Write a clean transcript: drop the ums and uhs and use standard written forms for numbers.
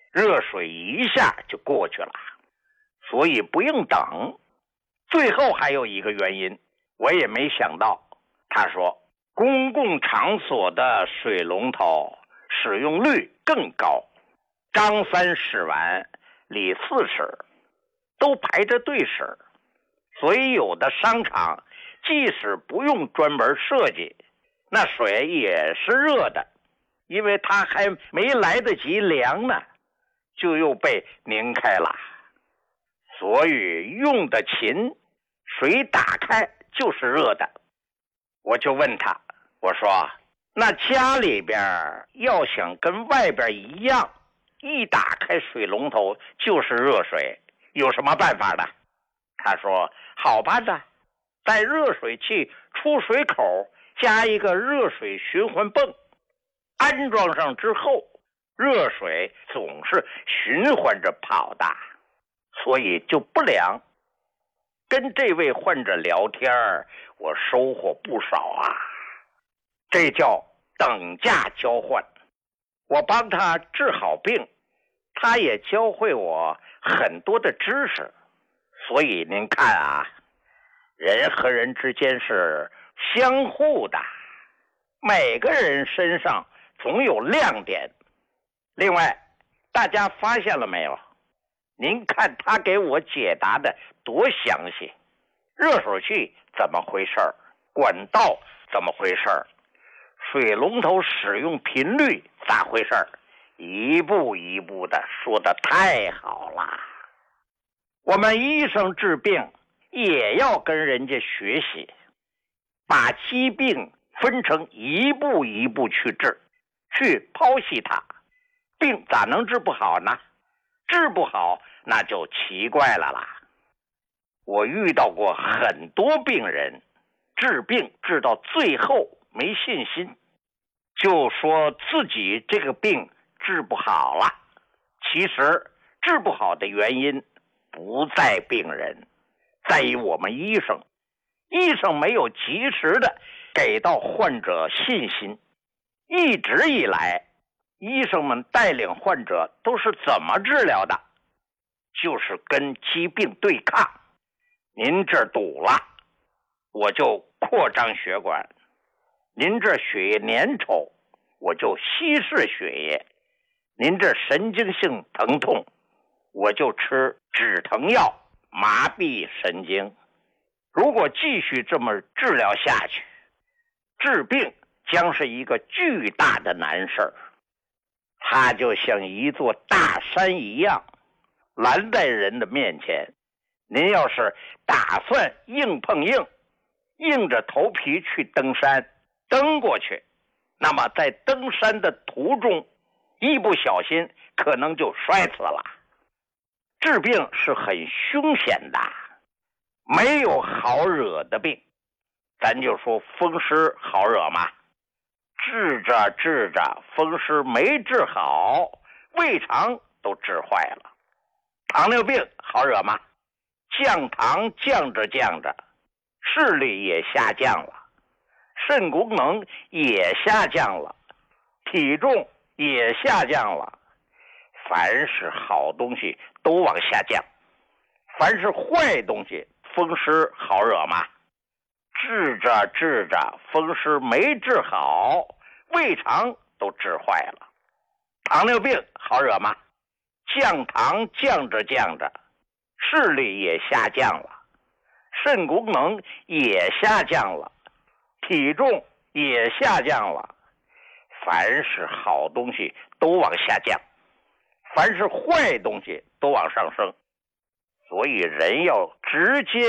热水一下就过去了，所以不用等。最后还有一个原因，我也没想到。他说，公共场所的水龙头使用率更高，张三使完，李四使，都排着队使。所以有的商场即使不用专门设计，那水也是热的，因为它还没来得及凉呢，就又被拧开了。所以用的勤，水打开就是热的。我就问他，我说，那家里边要想跟外边一样，一打开水龙头就是热水，有什么办法呢？他说，好办的，在热水器出水口加一个热水循环泵，安装上之后，热水总是循环着跑的，所以就不凉。跟这位患者聊天，我收获不少啊。这叫等价交换。我帮他治好病，他也教会我很多的知识。所以您看啊，人和人之间是相互的，每个人身上总有亮点。另外，大家发现了没有？您看他给我解答的多详细，热水器怎么回事，管道怎么回事，水龙头使用频率咋回事，一步一步的说得太好了。我们医生治病也要跟人家学习，把疾病分成一步一步去治，去剖析它，病咋能治不好呢？治不好那就奇怪了啦。我遇到过很多病人，治病治到最后没信心，就说自己这个病治不好了。其实治不好的原因不在病人，在于我们医生。医生没有及时的给到患者信心。一直以来，医生们带领患者都是怎么治疗的？就是跟疾病对抗。您这儿堵了，我就扩张血管；您这血液粘稠，我就稀释血液；您这神经性疼痛，我就吃止疼药麻痹神经。如果继续这么治疗下去，治病将是一个巨大的难事，它就像一座大山一样拦在人的面前。您要是打算硬碰硬，硬着头皮去登山，登过去，那么在登山的途中一不小心可能就摔死了。治病是很凶险的，没有好惹的病。咱就说风湿好惹吗？治着治着，风湿没治好，胃肠都治坏了。糖尿病好惹吗？降糖降着降着，视力也下降了，肾功能也下降了，体重也下降了。凡是好东西都往下降，凡是坏东西，风湿好惹吗？治着治着，风湿没治好，胃肠都治坏了。糖尿病好惹吗？降糖降着降着，视力也下降了，肾功能也下降了，体重也下降了。凡是好东西都往下降，凡是坏东西都往上升。所以人要直接